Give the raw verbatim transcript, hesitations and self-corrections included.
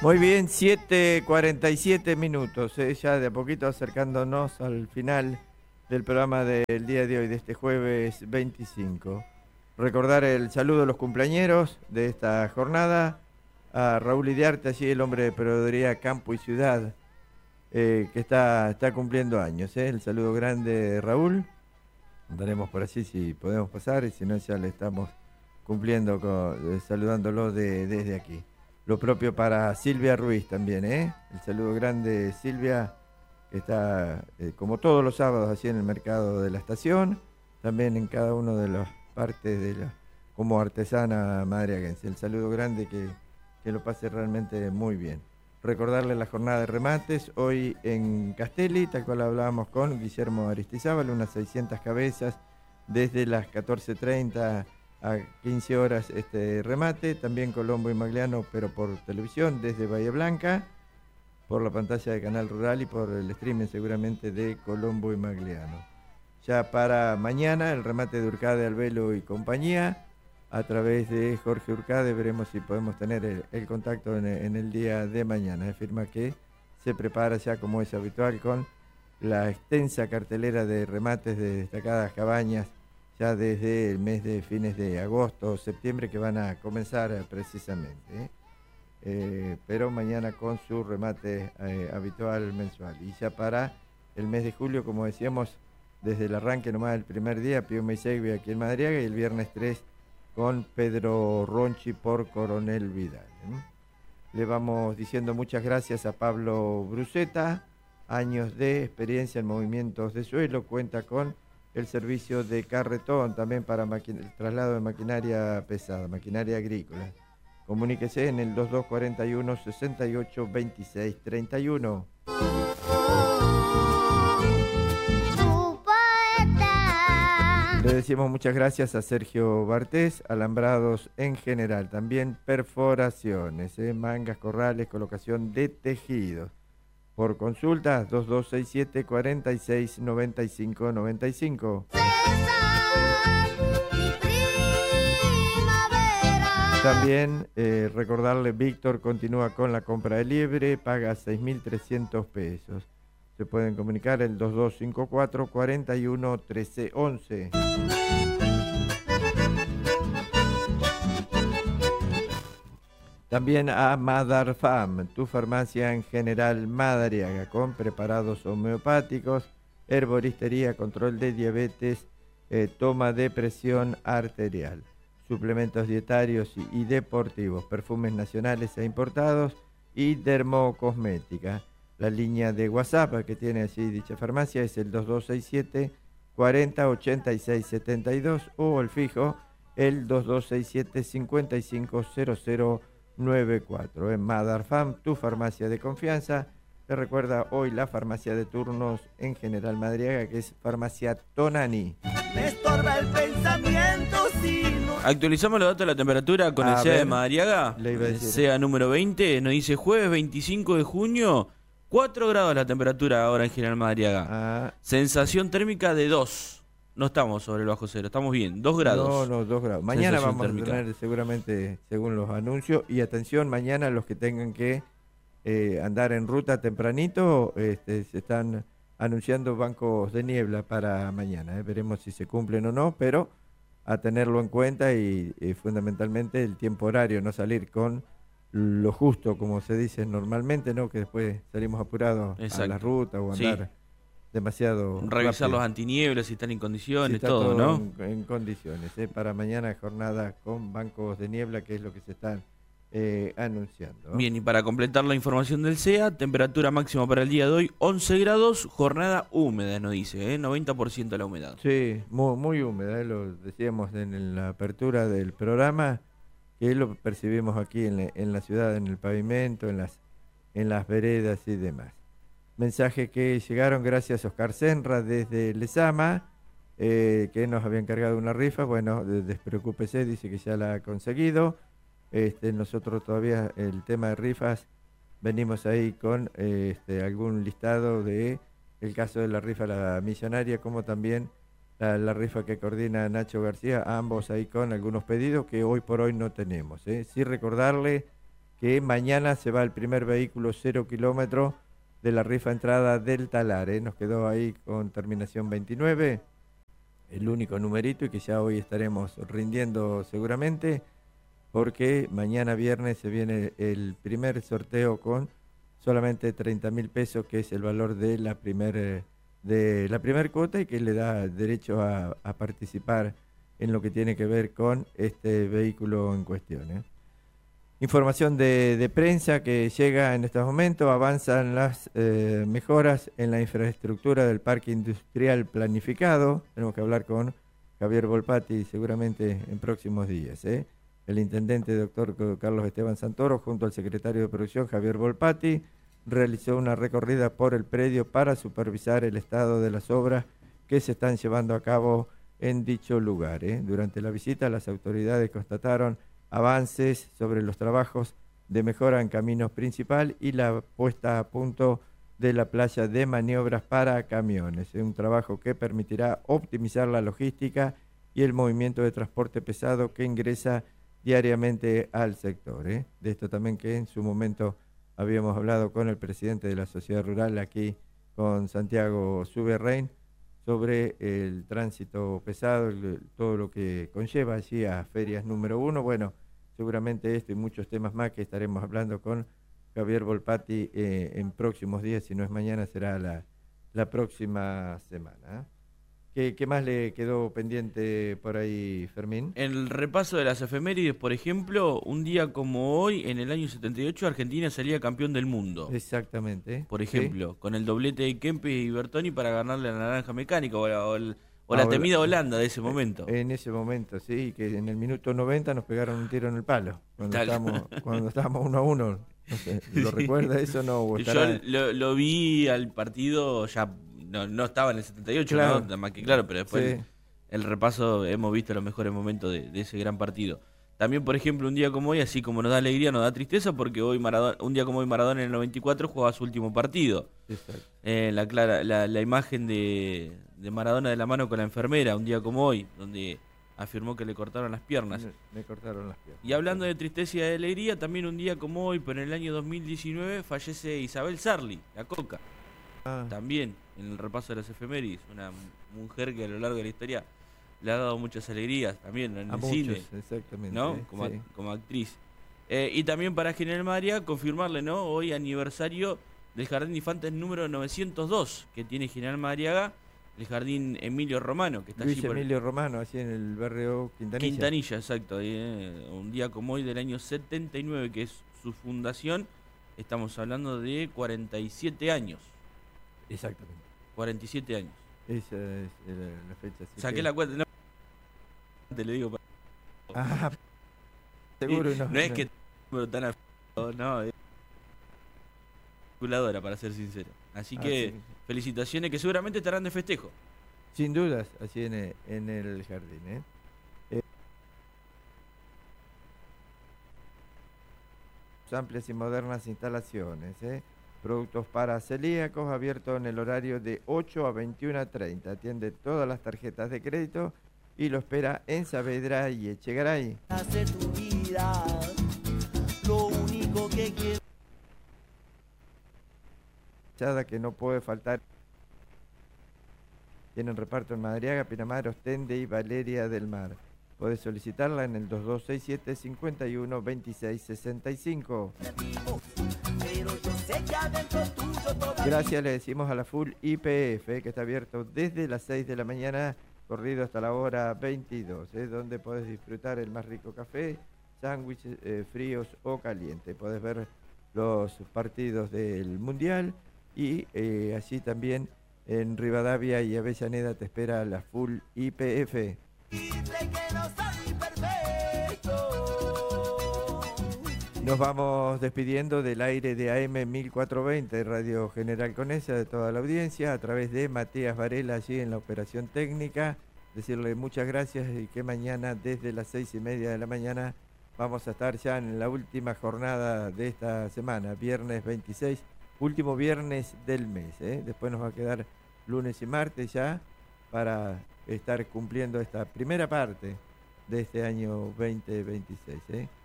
Muy bien, siete cuarenta y siete minutos, eh, ya de a poquito acercándonos al final del programa del día de hoy, de este jueves veinticinco. Recordar el saludo a los cumpleañeros de esta jornada, a Raúl Idiarte, allí el hombre de Proveedoría Campo y Ciudad, eh, que está, está cumpliendo años. Eh. El saludo grande de Raúl, andaremos por allí si podemos pasar, y si no ya le estamos cumpliendo, con, eh, saludándolo de, desde aquí. Lo propio para Silvia Ruiz también, ¿eh? El saludo grande, Silvia, que está eh, como todos los sábados allí en el mercado de la estación, también en cada una de las partes de la, como artesana madriaguense. El saludo grande, que, que lo pase realmente muy bien. Recordarle la jornada de remates hoy en Castelli, tal cual hablábamos con Guillermo Aristizábal, unas seiscientas cabezas desde las catorce treinta a quince horas este remate, también Colombo y Magliano, pero por televisión desde Bahía Blanca, por la pantalla de Canal Rural y por el streaming seguramente de Colombo y Magliano. Ya para mañana el remate de Urcade, Albelo y compañía, a través de Jorge Urcade, veremos si podemos tener el, el contacto en el, en el día de mañana. Afirma que se prepara ya, como es habitual, con la extensa cartelera de remates de destacadas cabañas, ya desde el mes de fines de agosto o septiembre, que van a comenzar eh, precisamente. ¿eh? Eh, pero mañana con su remate eh, habitual mensual. Y ya para el mes de julio, como decíamos, desde el arranque nomás el primer día, Pío Meisegui aquí en Madariaga, y el viernes tres con Pedro Ronchi por Coronel Vidal. ¿eh? Le vamos diciendo muchas gracias a Pablo Bruceta, años de experiencia en movimientos de suelo, cuenta con el servicio de carretón también para el traslado de maquinaria pesada, maquinaria agrícola. Comuníquese en el dos dos cuatro uno, seis ocho dos seis tres uno. Le decimos muchas gracias a Sergio Bartés, alambrados en general, también perforaciones, ¿eh? mangas, corrales, colocación de tejidos. Por consultas, dos dos seis siete, cuatro seis nueve cinco nueve cinco. También eh, recordarle, Víctor continúa con la compra de liebre, paga seis mil trescientos pesos. Se pueden comunicar el dos dos cinco cuatro, cuatro uno, uno tres once. También a Madarfam, tu farmacia en general Madariaga, con preparados homeopáticos, herboristería, control de diabetes, eh, toma de presión arterial, suplementos dietarios y, y deportivos, perfumes nacionales e importados y dermocosmética. La línea de WhatsApp que tiene así dicha farmacia es el dos dos seis siete, cuarenta, ochenta y seis setenta y dos, o el fijo el dos dos seis siete, cincuenta y cinco cero cero nueve cuatro. En Madarfam, tu farmacia de confianza. Te recuerda hoy la farmacia de turnos en General Madariaga, que es Farmacia Tonani. Me estorba el pensamiento si no... Actualizamos los datos de la temperatura con a el C E A de Madariaga. El C E A número veinte nos dice jueves veinticinco de junio, cuatro grados la temperatura ahora en General Madariaga. Ah. Sensación térmica de dos. No estamos sobre el bajo cero, estamos bien, dos grados. No, no, dos grados. Mañana Sensación vamos térmica. a tener seguramente, según los anuncios, y atención, mañana los que tengan que eh, andar en ruta tempranito, este, se están anunciando bancos de niebla para mañana. Eh. Veremos si se cumplen o no, pero a tenerlo en cuenta y, y fundamentalmente el tiempo horario, no salir con lo justo, como se dice normalmente, ¿no? Que después salimos apurados Exacto. a la ruta o andar... Sí. demasiado revisar rápido. Los antinieblas si están en condiciones, si está todo, todo ¿no? En, en condiciones. ¿eh? Para mañana jornada con bancos de niebla, que es lo que se están eh, anunciando. Bien, y para completar la información del C E A, temperatura máxima para el día de hoy, once grados, jornada húmeda, nos dice, ¿eh? noventa por ciento de la humedad. Sí, muy, muy húmeda, ¿eh? Lo decíamos en, en la apertura del programa, que lo percibimos aquí en, la, en la ciudad, en el pavimento, en las, en las veredas y demás. Mensaje que llegaron gracias a Oscar Senra desde Lezama, eh, que nos había encargado una rifa. Bueno, despreocúpese, dice que ya la ha conseguido. Este, nosotros todavía el tema de rifas venimos ahí con eh, este, algún listado de el caso de la rifa La Millonaria, como también la, la rifa que coordina Nacho García, ambos ahí con algunos pedidos que hoy por hoy no tenemos. ¿eh? Sí recordarle que mañana se va el primer vehículo cero kilómetro de la rifa entrada del Talar, ¿eh? Nos quedó ahí con terminación veintinueve, el único numerito, y que ya hoy estaremos rindiendo seguramente, porque mañana viernes se viene el primer sorteo con solamente treinta mil pesos, que es el valor de la primer, de la primer cuota y que le da derecho a, a participar en lo que tiene que ver con este vehículo en cuestión, ¿eh? Información de, de prensa que llega en estos momentos. Avanzan las eh, mejoras en la infraestructura del parque industrial planificado. Tenemos que hablar con Javier Volpatti seguramente en próximos días, ¿eh? El intendente doctor Carlos Esteban Santoro, junto al secretario de producción Javier Volpatti, realizó una recorrida por el predio para supervisar el estado de las obras que se están llevando a cabo en dicho lugar, ¿eh? Durante la visita, las autoridades constataron avances sobre los trabajos de mejora en caminos principal y la puesta a punto de la playa de maniobras para camiones. Es un trabajo que permitirá optimizar la logística y el movimiento de transporte pesado que ingresa diariamente al sector, ¿eh? De esto también que en su momento habíamos hablado con el presidente de la Sociedad Rural aquí, con Santiago Suberrein, sobre el tránsito pesado, el, todo lo que conlleva allí a Ferias número uno. Bueno, seguramente esto y muchos temas más que estaremos hablando con Javier Volpatti eh, en próximos días, si no es mañana será la, la próxima semana, ¿eh? ¿Qué, ¿Qué más le quedó pendiente por ahí, Fermín? En el repaso de las efemérides, por ejemplo, un día como hoy, en el año setenta y ocho, Argentina salía campeón del mundo. Exactamente. Por ejemplo, ¿sí? Con el doblete de Kempes y Bertoni para ganarle a la Naranja Mecánica o la, o el, o la temida Holanda de ese momento. En ese momento, sí, que en el minuto noventa nos pegaron un tiro en el palo, cuando Tal. estábamos cuando estábamos uno a uno. No sé, ¿lo sí. recuerda eso? No, o estará... Yo lo, lo vi al partido ya... No, no estaba en el setenta y ocho, claro. ¿no? Más que claro, pero después sí. el, el repaso hemos visto los mejores momentos de, de ese gran partido. También, por ejemplo, un día como hoy, así como nos da alegría, nos da tristeza, porque hoy Maradona, un día como hoy Maradona en el noventa y cuatro jugaba su último partido. Eh, la, clara, la, la imagen de, de Maradona de la mano con la enfermera, un día como hoy, donde afirmó que le cortaron las piernas. Me, me cortaron las piernas. Y hablando de tristeza y de alegría, también un día como hoy, pero en el año dos mil diecinueve, fallece Isabel Sarli, la Coca. Ah. También en el repaso de las efemérides, una mujer que a lo largo de la historia le ha dado muchas alegrías, también en a el muchos, cine, exactamente, ¿no? Como, sí. a, como actriz. Eh, y también para General Madariaga, confirmarle, ¿no? Hoy aniversario del Jardín de Infantes número novecientos dos que tiene General Madariaga, el Jardín Emilio Romano, que está Luis allí por Emilio Romano, así en el barrio Quintanilla. Quintanilla, exacto. Eh, un día como hoy del año setenta y nueve, que es su fundación, estamos hablando de cuarenta y siete años. Exactamente. cuarenta y siete años. Esa es la, la fecha. Saqué que... la cuenta. No, te le digo. Para... Ah, seguro. No, no, no es que pero tan afectado, no. Es calculadora, para ser sincero. Así ah, que sí. Felicitaciones, que seguramente estarán de festejo. Sin dudas, así en el, en el jardín, ¿eh? eh amplias y modernas instalaciones, ¿eh? Productos para celíacos, abierto en el horario de ocho a veintiuno treinta. Atiende todas las tarjetas de crédito y lo espera en Saavedra y Echegaray. Hace tu vida, lo único que quiero. Que no puede faltar. Tienen reparto en Madariaga, Pinamar, Ostende y Valeria del Mar. Podés solicitarla en el dos dos seis siete, cincuenta y uno, veintiséis sesenta y cinco. Gracias le decimos a la Full I P F, que está abierto desde las seis de la mañana, corrido hasta la hora veintidós, ¿eh? Donde podés disfrutar el más rico café, sándwiches eh, fríos o calientes. Podés ver los partidos del Mundial y eh, allí también en Rivadavia y Avellaneda te espera la Full I P F. Nos vamos despidiendo del aire de A M mil cuatrocientos veinte, Radio General Conesa, de toda la audiencia, a través de Matías Varela, allí en la operación técnica. Decirle muchas gracias y que mañana, desde las seis y media de la mañana, vamos a estar ya en la última jornada de esta semana, viernes veintiséis, último viernes del mes, ¿eh? Después nos va a quedar lunes y martes ya para estar cumpliendo esta primera parte de este año veinte veintiséis, ¿eh?